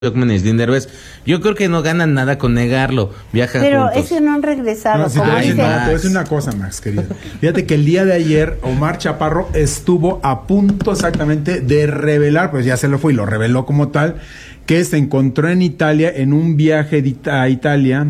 Ockman y Aislinn Derbez. Yo creo que no ganan nada con negarlo. Viajan pero juntos. Es que no han regresado. No, si te voy a decir una cosa, Max, querida. Fíjate que el día de ayer Omar Chaparro estuvo a punto exactamente de revelar, pues ya se lo fue y lo reveló como tal, que se encontró en Italia en un viaje a Italia,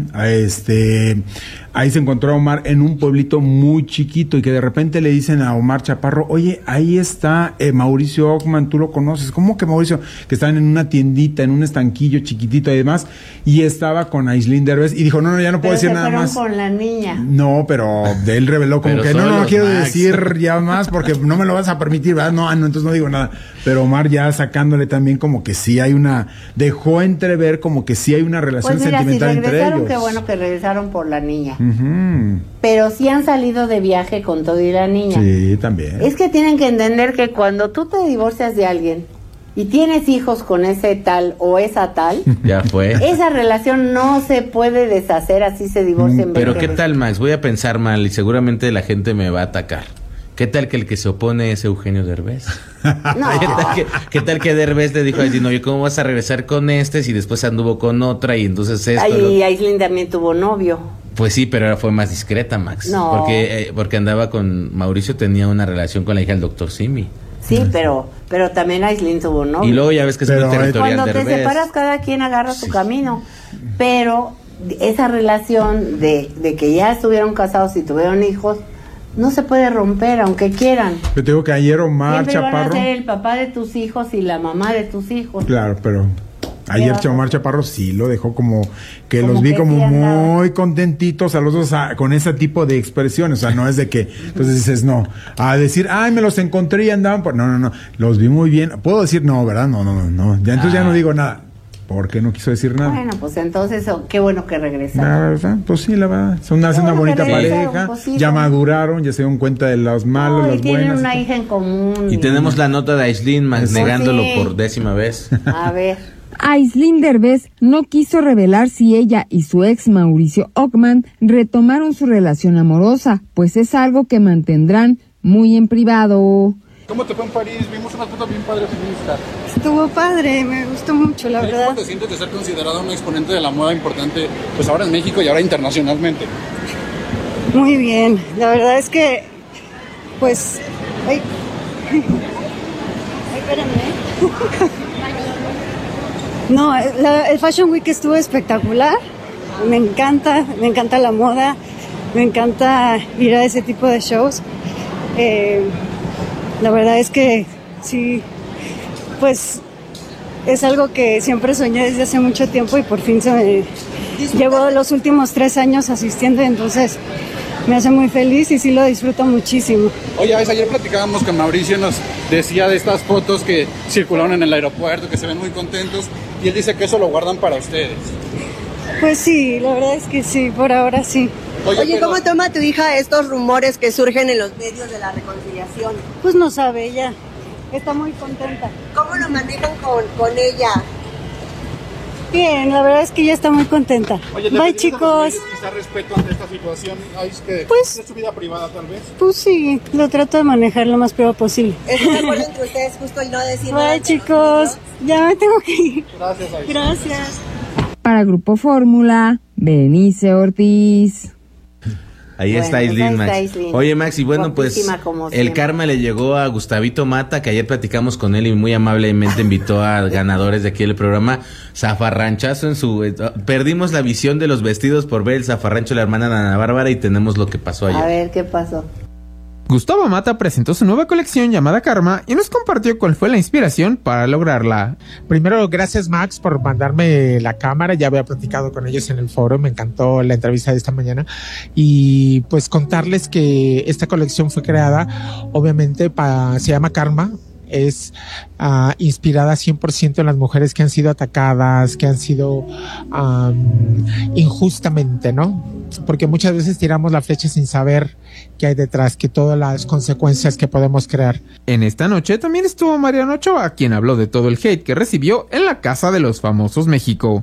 ahí se encontró a Omar en un pueblito muy chiquito y que de repente le dicen a Omar Chaparro, oye, ahí está Mauricio Ockman, tú lo conoces. ¿Cómo que Mauricio? Que estaban en una tiendita, en un estanquillo chiquitito y demás, y estaba con Aislinn Derbez y dijo, no, ya no puedo decir nada más. Con la niña. No, pero de él reveló como que no quiero decir ya más porque no me lo vas a permitir, ¿verdad? No, entonces no digo nada. Pero Omar ya sacándole también como que sí hay dejó entrever como que sí hay una relación sentimental entre ellos. Qué bueno que regresaron por la niña. Uh-huh. Pero sí han salido de viaje con todo y la niña. Sí, también. Es que tienen que entender que cuando tú te divorcias de alguien y tienes hijos con ese tal o esa tal, ya fue. Esa relación no se puede deshacer, así se divorcian. Pero ¿qué tal, Max? Voy a pensar mal y seguramente la gente me va a atacar. ¿Qué tal que el que se opone es Eugenio Derbez? No. ¿Qué tal que Derbez le dijo a Aislinn, oye, ¿cómo vas a regresar con si después anduvo con otra y entonces esto? Y Aislinn también tuvo novio. Pues sí, pero fue más discreta, Max. No. Porque andaba con Mauricio, tenía una relación con la hija del doctor Simi. Sí, pero también Aislinn tuvo novio. Y luego ya ves que es muy territorial. Cuando te separas, cada quien agarra su camino. Pero esa relación de que ya estuvieron casados y tuvieron hijos, no se puede romper, aunque quieran. Yo te digo que ayer Omar Siempre Chaparro... van a ser el papá de tus hijos y la mamá de tus hijos. Claro, pero... Ayer Omar Chaparro sí lo dejó como que como los vi que como sí muy contentitos a los dos con ese tipo de expresiones. O sea, no es de que entonces dices no. A decir, ay, me los encontré y andaban por... No. Los vi muy bien. Puedo decir no, ¿verdad? No. Ya entonces ya no digo nada. ¿Por qué no quiso decir nada? Bueno, pues entonces, qué bueno que regresaron. La verdad, pues sí, la verdad. Son una bonita pareja. Pues sí, ya maduraron, ya se dieron cuenta de los malos, las buenas. Tienen una hija en común. Y tenemos la nota de Aislinn, Max, negándolo por 10ª vez. A ver. Aislinn Derbez no quiso revelar si ella y su ex Mauricio Ockman retomaron su relación amorosa, pues es algo que mantendrán muy en privado. ¿Cómo te fue en París? Vimos unas fotos bien padres en Insta. Estuvo padre, me gustó mucho, la verdad. ¿Cómo te sientes de ser considerado un exponente de la moda importante, pues ahora en México y ahora internacionalmente? Muy bien, la verdad es que, pues... Ay, espérame. No, el Fashion Week estuvo espectacular. Me encanta la moda, me encanta ir a ese tipo de shows. La verdad es que sí, pues es algo que siempre soñé desde hace mucho tiempo y por fin llevo los últimos 3 años asistiendo, entonces me hace muy feliz y sí lo disfruto muchísimo. Oye, ayer platicábamos con Mauricio, nos decía de estas fotos que circularon en el aeropuerto, que se ven muy contentos, y él dice que eso lo guardan para ustedes. Pues sí, la verdad es que sí, por ahora sí. Oye, ¿cómo toma tu hija estos rumores que surgen en los medios de la reconciliación? Pues no sabe, ella está muy contenta. ¿Cómo lo manejan con ella? Bien, la verdad es que ella está muy contenta. Oye, bye, chicos. Quizá respeto ante esta situación, pues, ¿es su vida privada tal vez? Pues sí, lo trato de manejar lo más privado posible. ¿Es un acuerdo entre ustedes justo el no decir nada? Bye, chicos, ya me tengo que ir. Gracias, Aislinn. Gracias. Para Grupo Fórmula, Berenice Ortiz. Ahí está Aislinn, Max. Oye, Max, y bueno, pues el karma le llegó a Gustavito Mata, que ayer platicamos con él y muy amablemente invitó a ganadores de aquí del programa. Zafarranchazo en su... Perdimos la visión de los vestidos por ver el zafarrancho de la hermana de Ana Bárbara y tenemos lo que pasó ayer. A ver, ¿qué pasó? Gustavo Mata presentó su nueva colección llamada Karma y nos compartió cuál fue la inspiración para lograrla. Primero, gracias Max por mandarme la cámara, ya había platicado con ellos en el foro, me encantó la entrevista de esta mañana y pues contarles que esta colección fue creada, obviamente se llama Karma, es inspirada 100% en las mujeres que han sido atacadas, que han sido injustamente, ¿no? Porque muchas veces tiramos la flecha sin saber qué hay detrás, que todas las consecuencias que podemos crear. En esta noche también estuvo Mariano Ochoa, quien habló de todo el hate que recibió en la Casa de los Famosos México.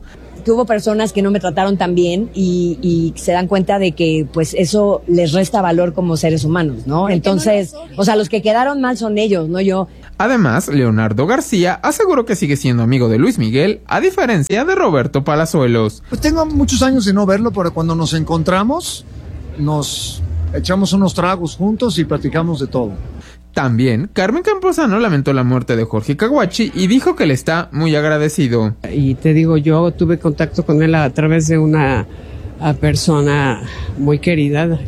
porque hubo personas que no me trataron tan bien y se dan cuenta de que pues eso les resta valor como seres humanos, ¿no? Entonces, o sea, los que quedaron mal son ellos, no yo. Además, Leonardo García aseguró que sigue siendo amigo de Luis Miguel, a diferencia de Roberto Palazuelos. Pues tengo muchos años de no verlo, pero cuando nos encontramos, nos echamos unos tragos juntos y platicamos de todo. También, Carmen Camposano lamentó la muerte de Jorge Caguachi y dijo que le está muy agradecido. Y te digo, yo tuve contacto con él a través de una persona muy querida,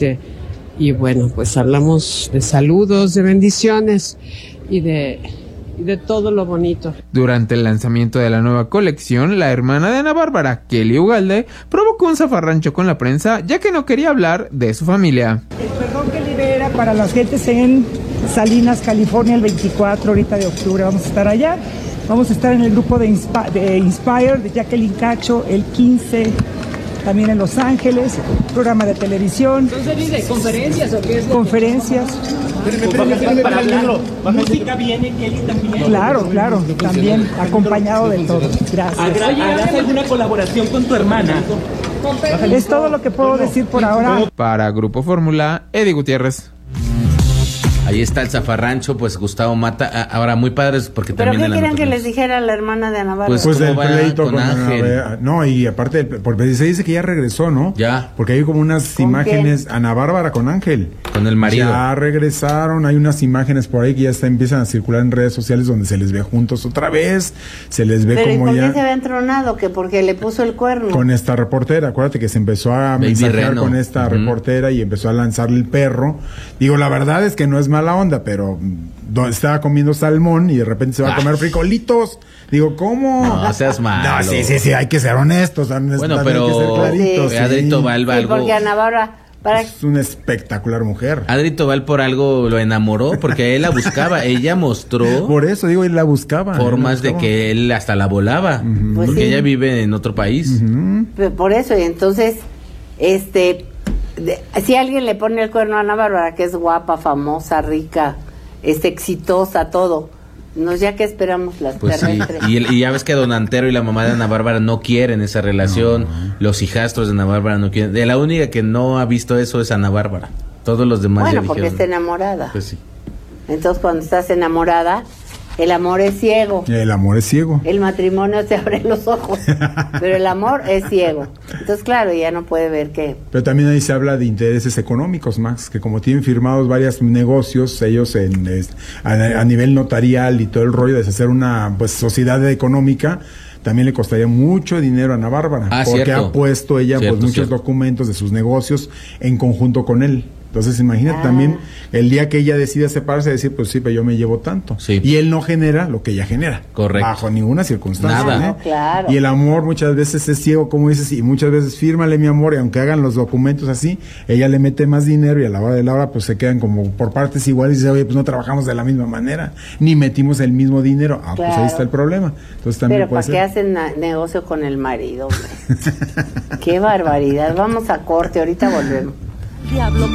y bueno, pues hablamos de saludos, de bendiciones y de todo lo bonito. Durante el lanzamiento de la nueva colección, la hermana de Ana Bárbara, Kelly Ugalde, provocó un zafarrancho con la prensa, ya que no quería hablar de su familia. El perdón que libera para las gentes en Salinas, California, el 24 ahorita de octubre vamos a estar allá. Vamos a estar en el grupo de Inspire, de Jacqueline Cacho, el 15, también en Los Ángeles, programa de televisión. ¿Son series de conferencias o qué es? Conferencias. Para hablarlo. ¿Música viene, Kelly, también? Claro, también, acompañado de todo. Gracias. ¿Harás alguna colaboración con tu hermana? Es todo lo que puedo decir por ahora. Para Grupo Fórmula, Eddie Gutiérrez. Ahí está el zafarrancho, pues Gustavo Mata. Ahora, muy padres porque ¿pero también... qué querían que les dijera a la hermana de Ana Bárbara? Pues del pleito con Ángel. No, y aparte, porque se dice que ya regresó, ¿no? Ya. Porque hay como unas imágenes, quién? Ana Bárbara con Ángel. Con el marido. Ya regresaron, hay unas imágenes por ahí que ya empiezan a circular en redes sociales donde se les ve juntos otra vez, se les ve pero como ¿y por ya... qué se había entronado? Que porque le puso el cuerno. Con esta reportera, acuérdate que se empezó a mensajear con esta reportera y empezó a lanzarle el perro. Digo, la verdad es que no es mala onda, pero estaba comiendo salmón y de repente se va a comer frijolitos. Digo, ¿cómo? No seas malo. No, sí, hay que ser honestos. Bueno, pero hay que ser claritos, sí. Adrito Val algo... porque Ana Bárbara... Es una espectacular mujer. Adrito Val por algo lo enamoró, porque él la buscaba. Ella mostró... Por eso, digo, él la buscaba. Formas de que él hasta la volaba. Pues porque ella vive en otro país. Por eso, y entonces, si alguien le pone el cuerno a Ana Bárbara, que es guapa, famosa, rica, exitosa, todo, no, ya que esperamos las terrestres. Sí. Y ya ves que Don Antero y la mamá de Ana Bárbara no quieren esa relación, los hijastros de Ana Bárbara no quieren. De la única que no ha visto eso es Ana Bárbara. Todos los demás bueno, ya porque dijeron, está enamorada. Pues sí. Entonces, cuando estás enamorada, el amor es ciego. El amor es ciego. El matrimonio te abre los ojos, pero el amor es ciego. Entonces, claro, ya no puede ver qué. Pero también ahí se habla de intereses económicos, Max, que como tienen firmados varios negocios, ellos a nivel notarial y todo el rollo de hacer una sociedad económica, también le costaría mucho dinero a Ana Bárbara, porque cierto. ha puesto ella muchos documentos de sus negocios en conjunto con él. Entonces imagínate también el día que ella decida separarse, decir, pues sí, pero yo me llevo tanto. Sí. Y él no genera lo que ella genera. Correcto. Bajo ninguna circunstancia. Nada. No, claro. Y el amor muchas veces es ciego, como dices, y muchas veces fírmale mi amor, y aunque hagan los documentos así, ella le mete más dinero y a la hora de la hora pues se quedan como por partes iguales y dice, oye, pues no trabajamos de la misma manera, ni metimos el mismo dinero. Claro. Pues ahí está el problema. Entonces también pero ¿para qué hacen negocio con el marido, hombre? Qué barbaridad. Vamos a corte, ahorita volvemos. Diablo